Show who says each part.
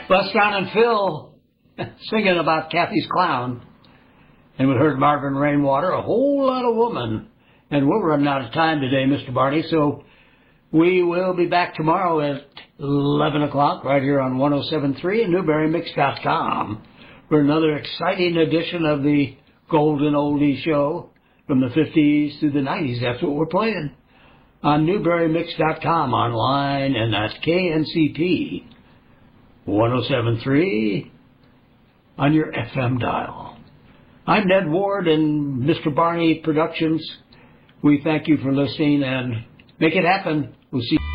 Speaker 1: Bust Down and Phil singing about Kathy's Clown. And we heard Marvin Rainwater, A Whole Lot of Woman. And we're running out of time today, Mr. Barney, so we will be back tomorrow at 11 o'clock right here on 107.3 and NewberryMix.com for another exciting edition of the Golden Oldie Show from the 50s through the 90s. That's what we're playing on NewberryMix.com online and at KNCP 107.3 on your FM dial. I'm Ned Ward and Mr. Barney Productions. We thank you for listening and make it happen. We'll see you.